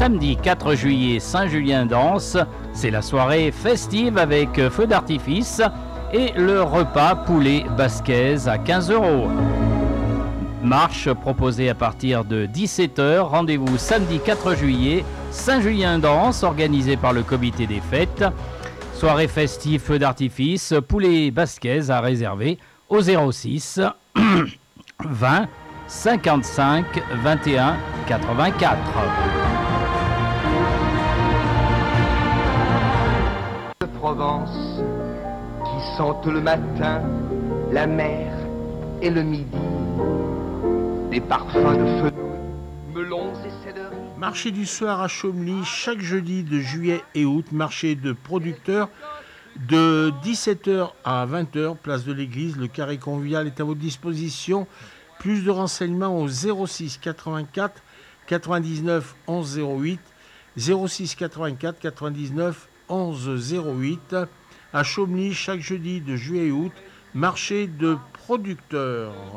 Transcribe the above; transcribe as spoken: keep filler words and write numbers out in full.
samedi quatre juillet, Saint-Julien-Danse. C'est la soirée festive avec feu d'artifice et le repas poulet basquaise à quinze euros. Marche proposée à partir de dix-sept heures. Rendez-vous samedi quatre juillet, Saint-Julien-Danse, organisé par le comité des fêtes. Soirée festive, feu d'artifice, poulet basquaise à réserver au zéro six vingt cinquante-cinq vingt et un quatre-vingt-quatre. De Provence qui sentent le matin la mer et le midi, des parfums de fenouil, melons et céleri. Marché du soir à Chomly, chaque jeudi de juillet et août, marché de producteurs de dix-sept heures à vingt heures, place de l'église. Le carré convivial est à votre disposition. Plus de renseignements au zéro six quatre-vingt-quatre quatre-vingt-dix-neuf onze zéro huit, zéro six quatre-vingt-quatre quatre-vingt-dix-neuf onze zéro huit. À Chomly, chaque jeudi de juillet et août, marché de producteurs.